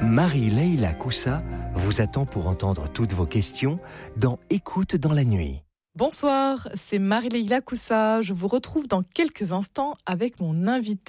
Marie-Leila Coussa vous attend pour entendre toutes vos questions dans Écoute dans la nuit. Bonsoir, c'est Marie-Leila Coussa. Je vous retrouve dans quelques instants avec mon invité.